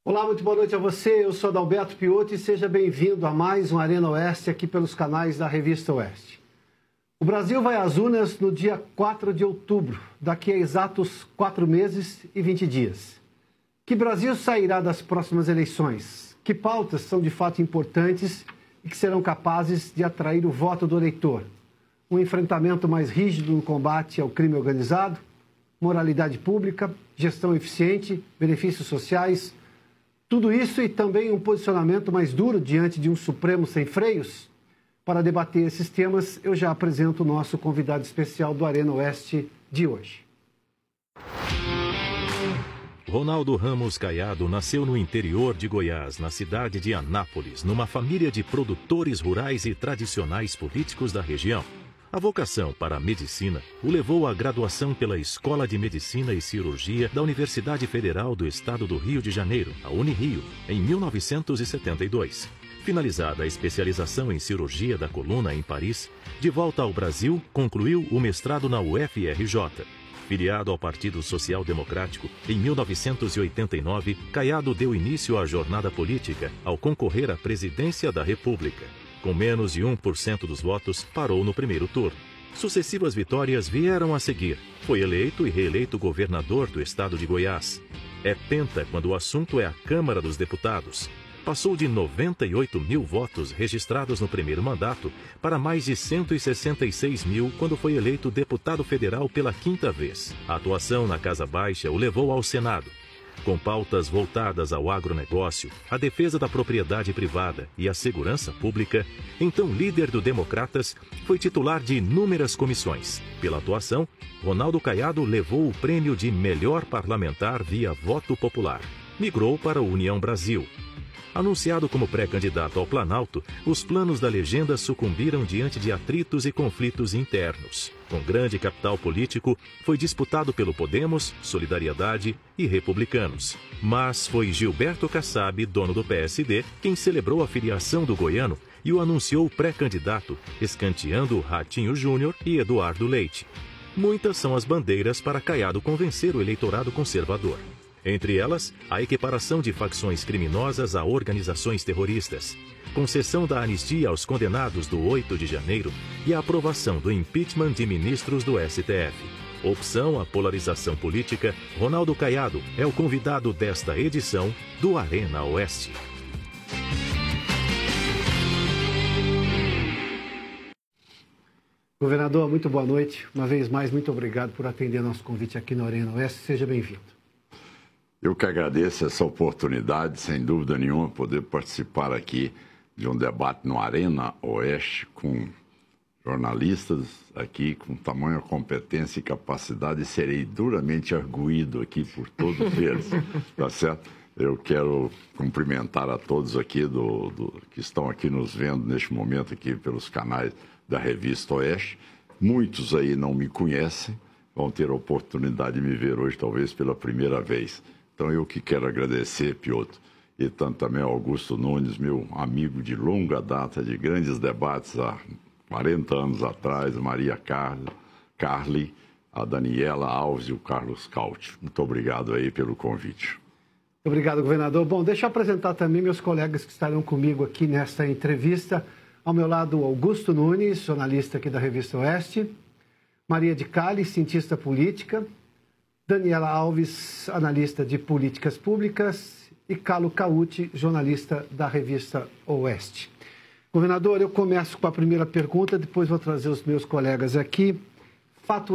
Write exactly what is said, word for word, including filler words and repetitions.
Olá, muito boa noite a você. Eu sou Adalberto Piotto e seja bem-vindo a mais um Arena Oeste aqui pelos canais da Revista Oeste. O Brasil vai às urnas no dia quatro de outubro, daqui a exatos quatro meses e vinte dias. Que Brasil sairá das próximas eleições? Que pautas são de fato importantes e que serão capazes de atrair o voto do eleitor? Um enfrentamento mais rígido no combate ao crime organizado? Moralidade pública? Gestão eficiente? Benefícios sociais? Tudo isso e também um posicionamento mais duro diante de um Supremo sem freios? Para debater esses temas, eu já apresento o nosso convidado especial do Arena Oeste de hoje. Ronaldo Ramos Caiado nasceu no interior de Goiás, na cidade de Anápolis, numa família de produtores rurais e tradicionais políticos da região. A vocação para a medicina o levou à graduação pela Escola de Medicina e Cirurgia da Universidade Federal do Estado do Rio de Janeiro, a Unirio, em mil novecentos e setenta e dois. Finalizada a especialização em cirurgia da coluna em Paris, de volta ao Brasil, concluiu o mestrado na U F R J. Filiado ao Partido Social Democrático, em mil novecentos e oitenta e nove, Caiado deu início à jornada política ao concorrer à presidência da República. Com menos de um por cento dos votos, parou no primeiro turno. Sucessivas vitórias vieram a seguir. Foi eleito e reeleito governador do estado de Goiás. É penta quando o assunto é a Câmara dos Deputados. Passou de noventa e oito mil votos registrados no primeiro mandato para mais de cento e sessenta e seis mil quando foi eleito deputado federal pela quinta vez. A atuação na Casa Baixa o levou ao Senado. Com pautas voltadas ao agronegócio, à defesa da propriedade privada e à segurança pública, então líder do Democratas, foi titular de inúmeras comissões. Pela atuação, Ronaldo Caiado levou o prêmio de melhor parlamentar via voto popular. Migrou para a União Brasil. Anunciado como pré-candidato ao Planalto, os planos da legenda sucumbiram diante de atritos e conflitos internos. Com grande capital político, foi disputado pelo Podemos, Solidariedade e Republicanos. Mas foi Gilberto Kassab, dono do P S D, quem celebrou a filiação do goiano e o anunciou pré-candidato, escanteando Ratinho Júnior e Eduardo Leite. Muitas são as bandeiras para Caiado convencer o eleitorado conservador. Entre elas, a equiparação de facções criminosas a organizações terroristas, concessão da anistia aos condenados do oito de janeiro e a aprovação do impeachment de ministros do S T F. Opção à polarização política, Ronaldo Caiado é o convidado desta edição do Arena Oeste. Governador, muito boa noite. Uma vez mais, muito obrigado por atender nosso convite aqui no Arena Oeste. Seja bem-vindo. Eu que agradeço essa oportunidade, sem dúvida nenhuma, poder participar aqui de um debate no Arena Oeste com jornalistas aqui com tamanha competência e capacidade, e serei duramente arguído aqui por todos eles, tá certo? Eu quero cumprimentar a todos aqui do, do, que estão aqui nos vendo neste momento aqui pelos canais da Revista Oeste. Muitos aí não me conhecem, vão ter a oportunidade de me ver hoje, talvez pela primeira vez. Então, eu que quero agradecer, Piotto, e tanto também ao Augusto Nunes, meu amigo de longa data, de grandes debates há quarenta anos atrás, Maria Carla, Carli, a Daniela Alves e o Carlos Cauti. Muito obrigado aí pelo convite. Obrigado, governador. Bom, deixa eu apresentar também meus colegas que estarão comigo aqui nesta entrevista. Ao meu lado, Augusto Nunes, jornalista aqui da Revista Oeste, Maria de Cali, cientista política, Daniela Alves, analista de políticas públicas, e Carlos Cauti, jornalista da Revista Oeste. Governador, eu começo com a primeira pergunta, depois vou trazer os meus colegas aqui. Fato